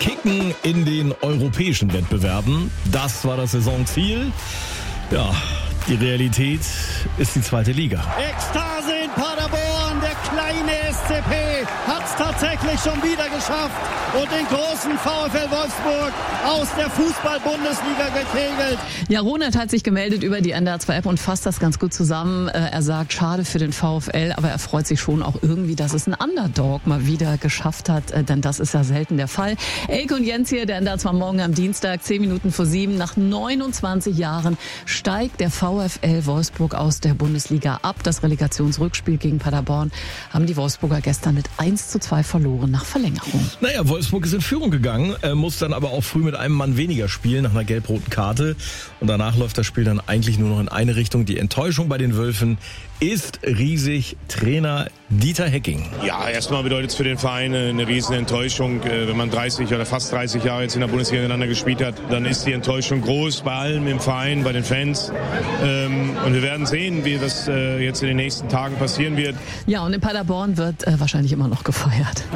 Kicken in den europäischen Wettbewerben. Das war das Saisonziel. Ja, die Realität ist die zweite Liga. Ekstase in Paderborn, der kleine SCP hat es tatsächlich schon wieder geschafft und den großen VfL Wolfsburg aus der Fußball-Bundesliga gekegelt. Ja, Ronald hat sich gemeldet über die NDR 2 App und fasst das ganz gut zusammen. Er sagt, schade für den VfL, aber er freut sich schon auch irgendwie, dass es ein Underdog mal wieder geschafft hat, denn das ist ja selten der Fall. Elke und Jens hier, der NDR 2 Morgen am Dienstag, 7:10. Nach 29 Jahren steigt der VfL Wolfsburg aus der Bundesliga ab. Das Relegationsrückspiel gegen Paderborn haben die Wolfsburger gestern mit 1:2 verloren nach Verlängerung. Naja, Wolfsburg ist in Führung gegangen, muss dann aber auch früh mit einem Mann weniger spielen nach einer gelb-roten Karte. Und danach läuft das Spiel dann eigentlich nur noch in eine Richtung. Die Enttäuschung bei den Wölfen ist riesig. Trainer Dieter Hecking. Ja, erstmal bedeutet es für den Verein eine riesen Enttäuschung. Wenn man 30 oder fast 30 Jahre jetzt in der Bundesliga miteinander gespielt hat, dann ist die Enttäuschung groß bei allen im Verein, bei den Fans. Und wir werden sehen, wie das jetzt in den nächsten Tagen passieren wird. Ja, und in Paderborn wird wahrscheinlich immer noch gefeiert.